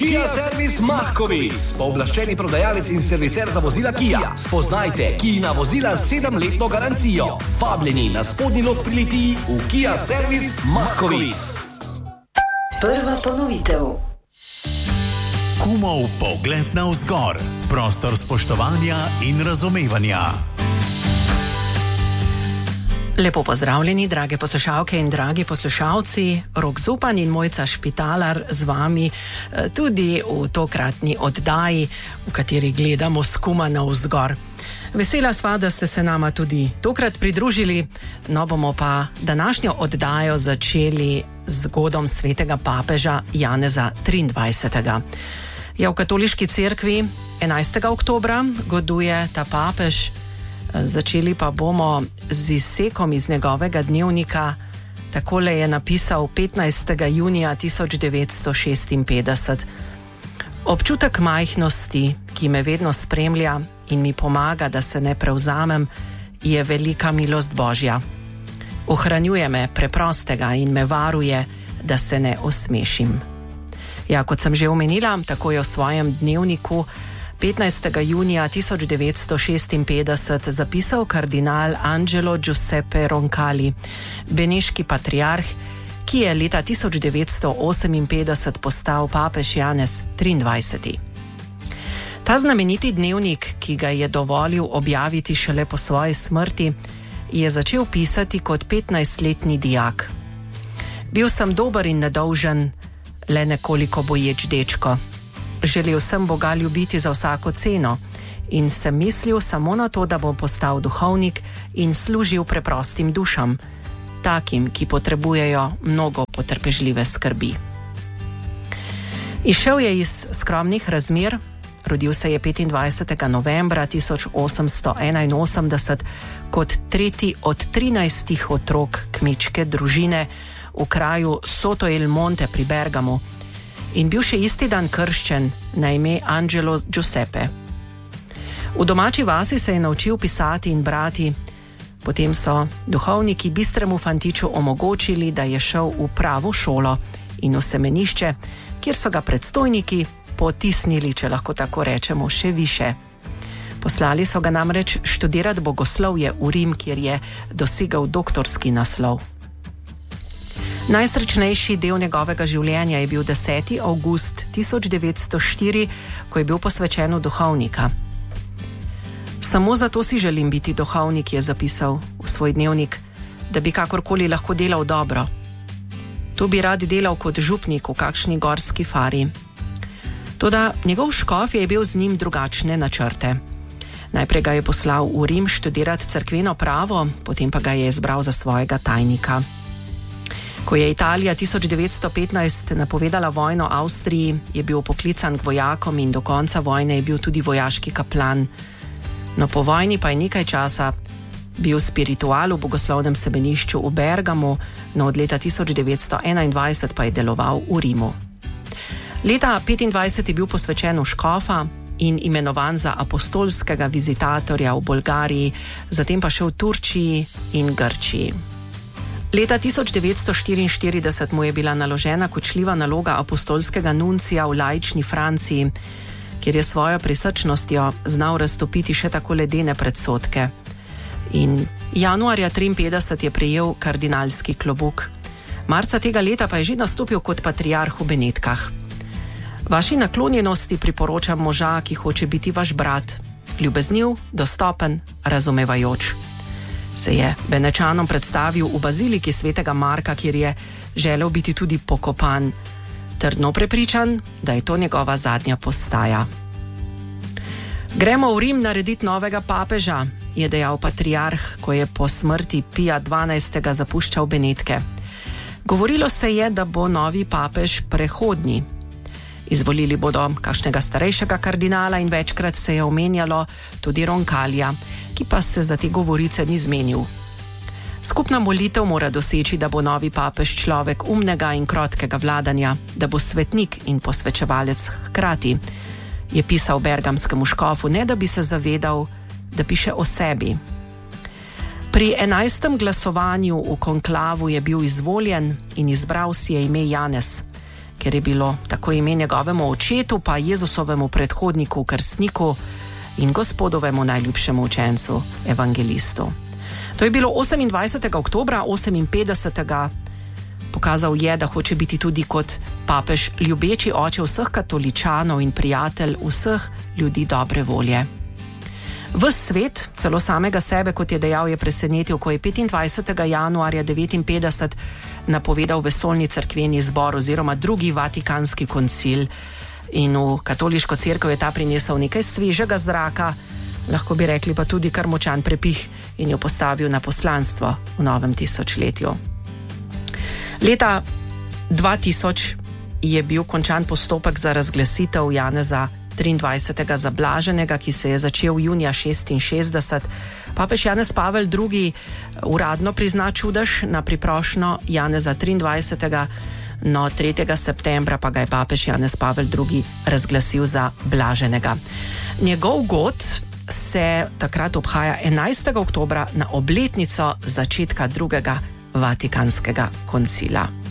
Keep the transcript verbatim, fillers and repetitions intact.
Kia Servis Mahkovic, pooblaščeni prodajalec in serviser za vozila Kia. Spoznajte Kijina vozila s sedemletno garancijo. Vabljeni na spodnji lok pri Litiji v Kia Servis Mahkovic. Prva ponovitev. Kumov pogled navzgor. Prostor spoštovanja in razumevanja. Lepo pozdravljeni, drage poslušalke in dragi poslušalci. Rok Zupan in Mojca Špitalar z vami tudi v tokratni oddaji, v kateri gledamo s kuma navzgor. Vesela sva, da ste se nama tudi tokrat pridružili, no bomo pa današnjo oddajo začeli z godom svetega papeža Janeza triindvajsetega. Ja, v katoliški cerkvi enajstega oktobra goduje ta papež. Začeli pa bomo z izsekom iz njegovega dnevnika. Takole je napisal petnajstega junija tisoč devetsto šestinpetdeset. Občutek majhnosti, ki me vedno spremlja in mi pomaga, da se ne prevzamem, je velika milost Božja. Ohranjuje me preprostega in me varuje, da se ne osmešim. Ja, kot sem že omenila, tako je v svojem dnevniku petnajstega junija tisoč devetsto šestinpetdeset zapisal kardinal Angelo Giuseppe Roncalli, beneški patriarh, ki je leta tisoč devetsto oseminpetdeset postal papež Janez triindvajseti. Ta znameniti dnevnik, ki ga je dovolil objaviti šele po svoji smrti, je začel pisati kot petnajstletni dijak. Bil sem dober in nedolžen, le nekoliko boječ dečko. Želel sem Boga ljubiti za vsako ceno in sem mislil samo na to, da bom postal duhovnik in služil preprostim dušam, takim, ki potrebujejo mnogo potrpežljive skrbi. Izšel je iz skromnih razmer, rodil se je petindvajsetega novembra tisoč osemsto enainosemdeset kot tretji od trinajstih otrok kmečke družine v kraju Soto il Monte pri Bergamu in bil še isti dan krščen na ime Angelo Giuseppe. V domači vasi se je naučil pisati in brati, potem so duhovniki bistremu fantiču omogočili, da je šel v pravo šolo in v semenišče, kjer so ga predstojniki potisnili, če lahko tako rečemo, še više. Poslali so ga namreč študirati bogoslovje v Rim, kjer je dosegel doktorski naslov. Najsrečnejši del njegovega življenja je bil deseti avgust tisoč devetsto štiri, ko je bil posvečen v duhovnika. Samo zato si želim biti duhovnik, je zapisal v svoj dnevnik, da bi kakorkoli lahko delal dobro. To bi rad delal kot župnik v kakšni gorski fari. Toda njegov škof je bil z njim drugačne načrte. Najprej ga je poslal v Rim študirati cerkveno pravo, potem pa ga je izbral za svojega tajnika. Ko je Italija tisoč devetsto petnajst napovedala vojno Avstriji, je bil poklican k vojakom in do konca vojne je bil tudi vojaški kaplan. No, po vojni pa je nekaj časa bil spiritual v bogoslovnem semenišču v Bergamu, no od leta tisoč devetsto enaindvajset pa je deloval v Rimu. Leta petindvajset je bil posvečen v škofa in imenovan za apostolskega vizitatorja v Bolgariji, zatem pa še v Turčiji in Grčiji. Leta tisoč devetsto štiriinštirideset mu je bila naložena kočljiva naloga apostolskega nuncija v laični Franciji, kjer je svojo prisrčnostjo znal raztopiti še tako ledene predsodke. In januarja triinpetdeset je prejel kardinalski klobuk. Marca tega leta pa je že nastopil kot patriarh v Benetkah. Vaši naklonjenosti priporočam moža, ki hoče biti vaš brat, ljubezniv, dostopen, razumevajoč. Se je Benečanom predstavil v baziliki svetega Marka, kjer je želel biti tudi pokopan, trdno prepričan, da je to njegova zadnja postaja. Gremo v Rim narediti novega papeža, je dejal patriarh, ko je po smrti Pija dvanajstega zapuščal Benetke. Govorilo se je, da bo novi papež prehodni. Izvolili bodo kakšnega starejšega kardinala in večkrat se je omenjalo tudi Roncallija, ki pa se za te govorice ni zmenil. Skupna molitev mora doseči, da bo novi papež človek umnega in krotkega vladanja, da bo svetnik in posvečevalec hkrati, je pisal bergamskemu škofu, ne da bi se zavedal, da piše o sebi. Pri enajstem glasovanju v konklavu je bil izvoljen in izbral si je ime Janez. ker je bilo tako ime njegovemu očetu, pa Jezusovemu predhodniku, krstniku in Gospodovemu najljubšemu učencu, evangelistu. To je bilo osemindvajsetega oktobra oseminpetdesetega. Pokazal je, da hoče biti tudi kot papež ljubeči oče vseh katoličanov in prijatelj vseh ljudi dobre volje. Ves svet, celo samega sebe, kot je dejal, je presenetil, ko je petindvajsetega januarja devetinpetdeset napovedal vesoljni cerkveni zbor oziroma drugi vatikanski koncil. In v katoliško cerkev je ta prinesel nekaj svežega zraka, lahko bi rekli pa tudi kar močan prepih, in jo postavil na poslanstvo v novem tisočletju. Leta dva tisoč je bil končan postopek za razglasitev Janeza triindvajsetega za blaženega, ki se je začel junija šestinšestdeset. Papež Janez Pavel drugi uradno prizna čudež na priprošnjo Janeza triindvajsetega, no tretjega septembra pa ga je papež Janez Pavel drugi razglasil za blaženega. Njegov god se takrat obhaja enajstega oktobra na obletnico začetka drugega vatikanskega koncila.